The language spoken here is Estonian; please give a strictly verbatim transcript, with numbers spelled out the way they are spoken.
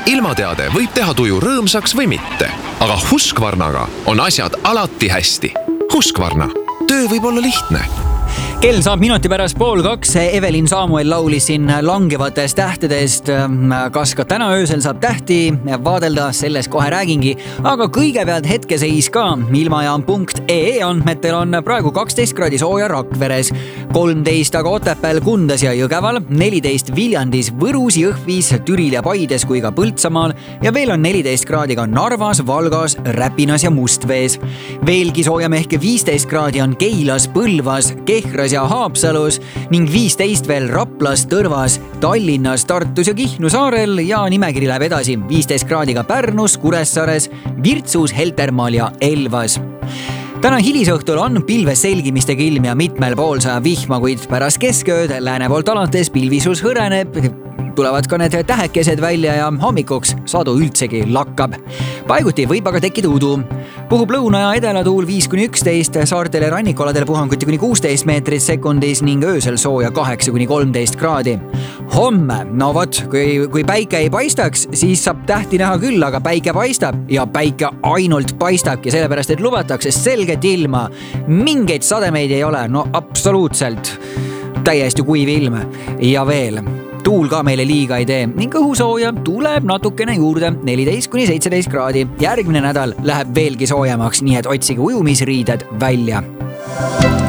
Ilmateade võib teha tuju rõõmsaks või mitte, aga Husqvarnaga on asjad alati hästi. Husqvarna. Töö võib olla lihtne. Kell saab minuti pärast pool kaks. Evelin Samuel laulis siin langevatest tähtedest. Kas ka täna öösel saab tähti vaadelda, selles kohe räägingi. Aga kõigepealt hetkeseis ka. Ilmajaam punkt ee andmetel on praegu kaksteist kraadi sooja Rakveres, kolmteist aga Otepääl, Kundas ja Jõgeval, neliteist Viljandis, Võrus, Jõhvis, Türil ja Paides kui ka Põltsamaal ja veel on neliteist kraadi ka Narvas, Valgas, Räpinas ja Mustvees. Veelgi soojem ehk viisteist kraadi on Keilas, Põlvas, Kehras ja Haapsalus ning viisteist veel Raplas, Tõrvas, Tallinnas, Tartus ja Kihnu saarel ja nimekiri läheb edasi viisteist kraadiga Pärnus, Kuressaares, Virtsus, Heltermaal ja Elvas. Täna hilisõhtul on pilves selgimistega ilm ja mitmel pool saja vihma, kuid pärast keskööd lääne poolt alates pilvisus hõreneb, tulevad ka need tähekesed välja ja hommikuks sadu üldsegi lakkab. Paiguti võib aga tekkida udu. Puhub lõuna ja edelatuul viis kuni üksteist, saartel ja rannikoladel puhanguti kuni kuusteist meetrit sekundis ning öösel sooja kaheksa kuni kolmteist kraadi. Homme, no vot, kui, kui päike ei paistaks, siis saab tähti näha küll, aga päike paistab ja päike ainult paistabki, sellepärast et lubatakse selget ilma. Mingeid sademeid ei ole, no absoluutselt täiesti kuiv ilm ja veel. Tuul ka meile liiga ei tee ning õhusooja tuleb natukene juurde neliteist kuni seitseteist kraadi. Järgmine nädal läheb veelgi soojemaks, nii et otsige ujumisriided välja.